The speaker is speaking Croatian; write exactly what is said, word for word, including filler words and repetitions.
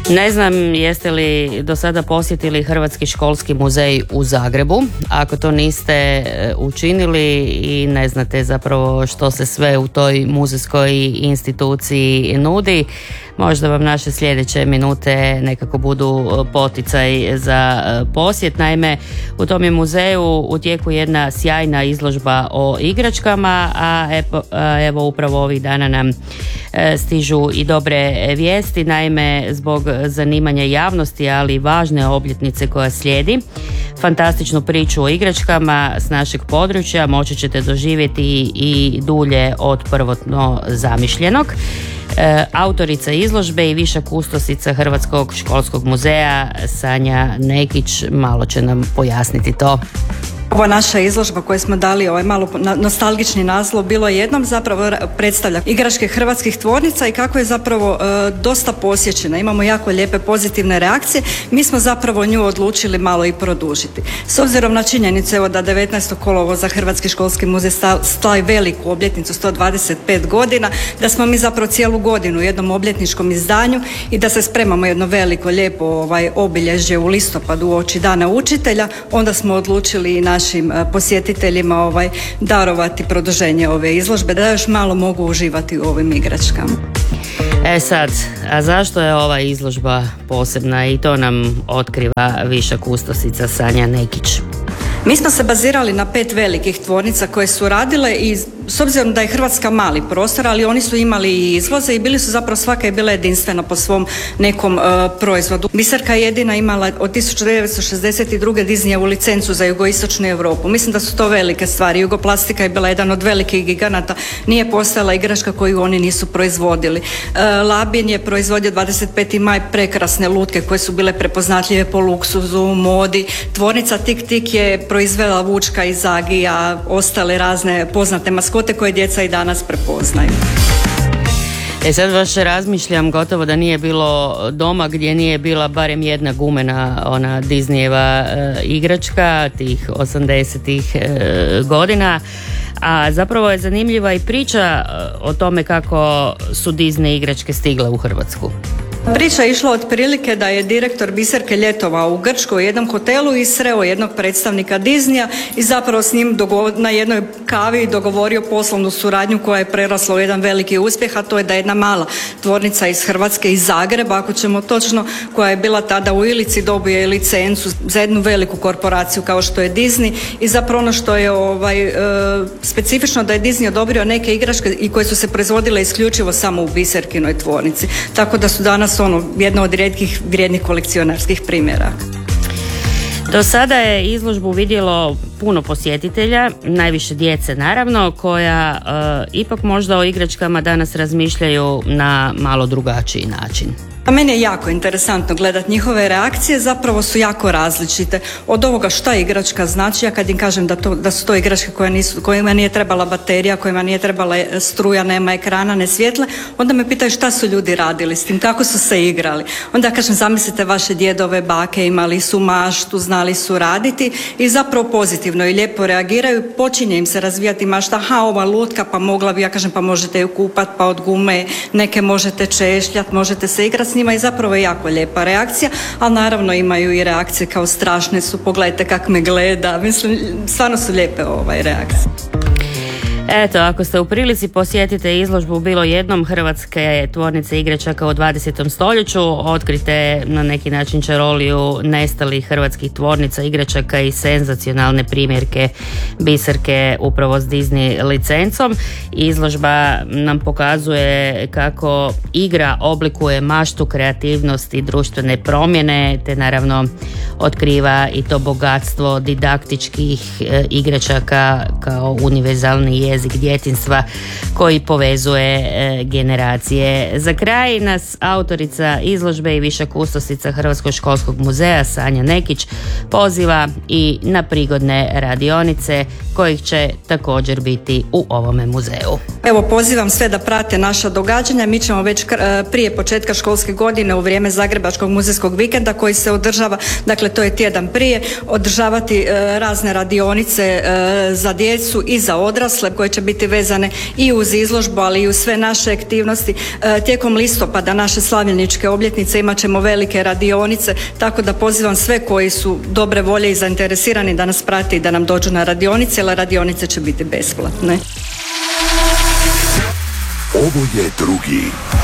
Ne znam jeste li do sada posjetili Hrvatski školski muzej u Zagrebu. Ako to niste učinili i ne znate zapravo što se sve u toj muzejskoj instituciji nudi, možda vam naše sljedeće minute nekako budu poticaj za posjet. Naime, u tom je muzeju u tijeku jedna sjajna izložba o igračkama, a evo, evo upravo ovih dana nam stižu i dobre vijesti. Naime, zbog zanimanja javnosti, ali i važne obljetnice koja slijedi, fantastičnu priču o igračkama s našeg područja moći ćete doživjeti i dulje od prvotno zamišljenog. E, autorica izložbe i viša kustosica Hrvatskog školskog muzeja Sanja Nekić malo će nam pojasniti to. Ova naša izložba koju smo dali ovaj malo nostalgični naslov bilo jednom zapravo predstavlja igračke hrvatskih tvornica i kako je zapravo e, dosta posjećena. Imamo jako lijepe pozitivne reakcije. Mi smo zapravo nju odlučili malo i produžiti. S obzirom na činjenicu evo da devetnaestog kolovoza Hrvatski školski muzej slavi veliku obljetnicu sto dvadeset pet godina, da smo mi zapravo cijelu godinu u jednom obljetničkom izdanju i da se spremamo jedno veliko lijepo ovaj, obilježje u listopadu uoči Dana učitelja, onda smo odlučili i na našim posjetiteljima ovaj, darovati produženje ove izložbe, da još malo mogu uživati u ovim igračkama. E sad, a zašto je ova izložba posebna i to nam otkriva viša kustosica Sanja Nekić. Mi smo se bazirali na pet velikih tvornica koje su radile i s obzirom da je Hrvatska mali prostor, ali oni su imali i izvoze i bili su zapravo, svaka je bila jedinstvena po svom nekom uh, proizvodu. Biserka je jedina imala od tisuću devetsto šezdeset druge Disneyevu licencu za jugoistočnu Europu. Mislim da su to velike stvari. Jugoplastika je bila jedan od velikih giganata. Nije postojala igračka koju oni nisu proizvodili. Uh, Labin je proizvodio dvadeset peti maj prekrasne lutke koje su bile prepoznatljive po luksuzu, modi. Tvornica Tik Tik je proizvela Vučka i Zagija, ostale razne poznate maskote koje djeca i danas prepoznaju. E sad baš razmišljam, gotovo da nije bilo doma gdje nije bila barem jedna gumena ona Disneyeva e, igračka tih osamdesetih e, godina. A zapravo je zanimljiva i priča o tome kako su Disney igračke stigle u Hrvatsku. Priča je išla otprilike da je direktor Biserke ljetovao u Grčkoj u jednom hotelu i sreo jednog predstavnika Disneya i zapravo s njim dogo- na jednoj kavi dogovorio poslovnu suradnju koja je prerasla u jedan veliki uspjeh, a to je da jedna mala tvornica iz Hrvatske, iz Zagreba, ako ćemo točno, koja je bila tada u Ilici, dobije licencu za jednu veliku korporaciju kao što je Disney i zapravo ono što je ovaj, e, specifično da je Disney odobrio neke igračke i koje su se proizvodile isključivo samo u Biserkinoj tvornici. Tako da su danas ono jedno od rijetkih vrijednih kolekcionarskih primjera. Do sada je izložbu vidjelo puno posjetitelja, najviše djece naravno, koja e, ipak možda o igračkama danas razmišljaju na malo drugačiji način. A meni je jako interesantno gledati njihove reakcije, zapravo su jako različite. Od ovoga šta igračka znači, ja kad im kažem da, to, da su to igračke koje nisu, kojima nije trebala baterija, kojima nije trebala struja, nema ekrana, ne svjetle, onda me pitaju šta su ljudi radili s tim, kako su se igrali. Onda kažem, zamislite vaše djedove, bake, imali su maštu, znali su raditi i zapravo pozitivno i lijepo reagiraju, počinje im se razvijati mašta, ha, ova lutka, pa mogla bi, ja kažem, pa možete ju kupat, pa od gume, neke možete češljat, možete se igrati s njima i zapravo je jako lijepa reakcija, ali naravno imaju i reakcije kao strašne su, pogledajte kak me gleda, mislim, stvarno su lijepe ovaj reakcije. Eto, ako ste u prilici posjetite izložbu bilo jednom Hrvatske tvornice igračaka u dvadesetom stoljeću, otkrite na neki način čaroliju nestalih hrvatskih tvornica igračaka i senzacionalne primjerke Biserke upravo s Disney licencom. Izložba nam pokazuje kako igra oblikuje maštu, kreativnost i društvene promjene, te naravno otkriva i to bogatstvo didaktičkih e, igračaka kao univerzalni jezik djetinjstva koji povezuje e, generacije. Za kraj nas autorica izložbe i viša kustosica Hrvatskog školskog muzeja Sanja Nekić poziva i na prigodne radionice kojih će također biti u ovome muzeju. Evo, pozivam sve da prate naša događanja. Mi ćemo već prije početka školske godine u vrijeme Zagrebačkog muzejskog vikenda koji se održava, dakle to je tjedan prije, održavati razne radionice za djecu i za odrasle koje koje će biti vezane i uz izložbu, ali i uz sve naše aktivnosti. E, tijekom listopada naše slavljeničke obljetnice imat ćemo velike radionice, tako da pozivam sve koji su dobre volje i zainteresirani da nas prate i da nam dođu na radionice, jer radionice će biti besplatne. Ovo je drugi